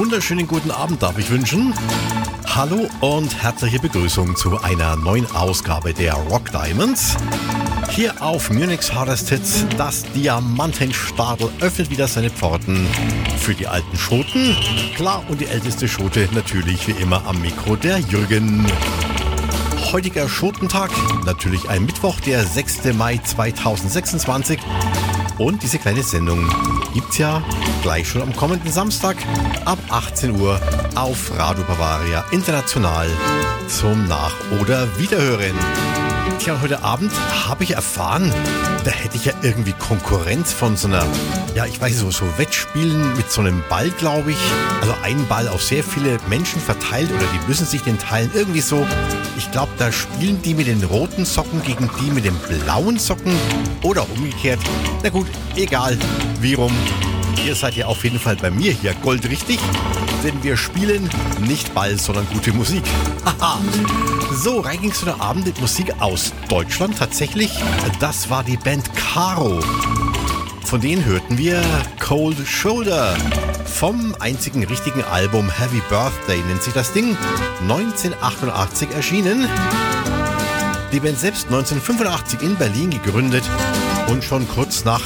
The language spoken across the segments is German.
wunderschönen guten Abend darf ich wünschen. Hallo und herzliche Begrüßung zu einer neuen Ausgabe der Rock Diamonds. Hier auf Munich's Hottest Hits, das Diamantenstadel öffnet wieder seine Pforten für die alten Schoten. Klar, und die älteste Schote natürlich wie immer am Mikro, der Jürgen. Heutiger Schotentag, natürlich ein Mittwoch, der 6. Mai 2026. Und diese kleine Sendung gibt's ja gleich schon am kommenden Samstag ab 18 Uhr auf Radio Bavaria International zum Nach- oder Wiederhören. Tja, heute Abend habe ich erfahren, da hätte ich ja irgendwie Konkurrenz von so einer, ja, ich weiß nicht, so Wettspielen mit so einem Ball, glaube ich. Also ein Ball auf sehr viele Menschen verteilt oder die müssen sich den teilen. Irgendwie so, ich glaube, da spielen die mit den roten Socken gegen die mit den blauen Socken oder umgekehrt. Na gut, egal, wie rum. Ihr seid ja auf jeden Fall bei mir hier goldrichtig, denn wir spielen nicht Ball, sondern gute Musik. Haha. So, rein ging's heute Abend mit Musik aus Deutschland. Tatsächlich, das war die Band Caro. Von denen hörten wir Cold Shoulder. Vom einzigen richtigen Album Heavy Birthday nennt sich das Ding. 1988 erschienen. Die Band selbst 1985 in Berlin gegründet und schon kurz nach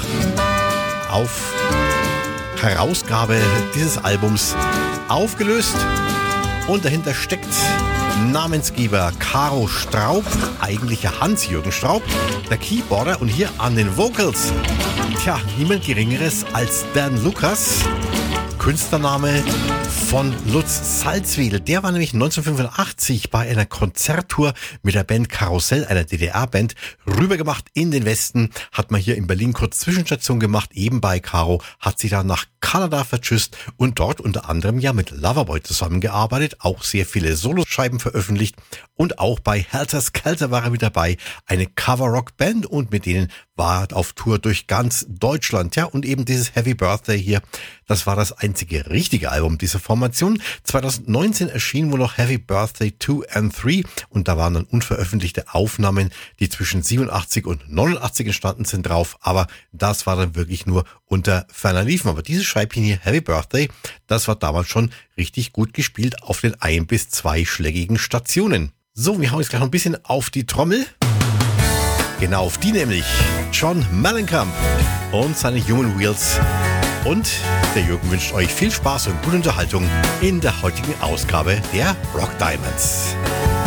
Herausgabe dieses Albums aufgelöst. Und dahinter steckt Namensgeber Caro Straub, eigentlicher Hans-Jürgen Straub, der Keyboarder und hier an den Vocals. Tja, niemand Geringeres als Dan Lucas, Künstlername von Lutz Salzwedel. Der war nämlich 1985 bei einer Konzerttour mit der Band Karussell, einer DDR-Band, rübergemacht in den Westen. Hat man hier in Berlin kurz Zwischenstation gemacht, eben bei Caro, hat sie dann nach Kanada vertschüsst und dort unter anderem ja mit Loverboy zusammengearbeitet, auch sehr viele Soloscheiben veröffentlicht und auch bei Helter Skelter war er mit dabei, eine Cover-Rock-Band und mit denen war er auf Tour durch ganz Deutschland. Ja, und eben dieses Heavy Birthday hier, das war das einzige richtige Album dieser Formation. 2019 erschien wohl noch Heavy Birthday 2 and 3 und da waren dann unveröffentlichte Aufnahmen, die zwischen 87 und 89 entstanden sind drauf, aber das war dann wirklich nur unter ferner Liefen. Aber dieses Scheibchen hier, Heavy Birthday, das war damals schon richtig gut gespielt auf den 1- bis 2-schlägigen Stationen. So, wir hauen jetzt gleich noch ein bisschen auf die Trommel. Genau auf die nämlich. John Mellencamp und seine Human Wheels. Und der Jürgen wünscht euch viel Spaß und gute Unterhaltung in der heutigen Ausgabe der Rock Diamonds.